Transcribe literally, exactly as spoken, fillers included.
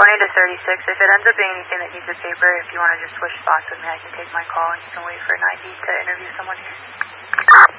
twenty to thirty-six. If it ends up being anything that needs a paper, if you want to just switch spots with me, I can take my call and you can wait for an I D to interview someone here.